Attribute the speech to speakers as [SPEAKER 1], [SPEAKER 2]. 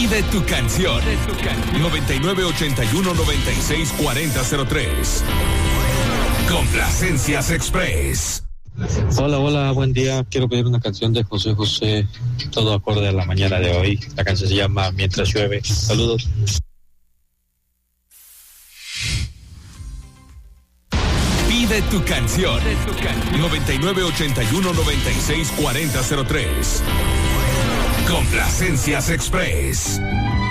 [SPEAKER 1] Pide tu canción. 9981-964003. Complacencias Express.
[SPEAKER 2] Hola, buen día. Quiero pedir una canción de José José, todo acorde a la mañana de hoy. La canción se llama Mientras llueve. Saludos.
[SPEAKER 1] Pide tu canción. 9981-964003. Complacencias Express.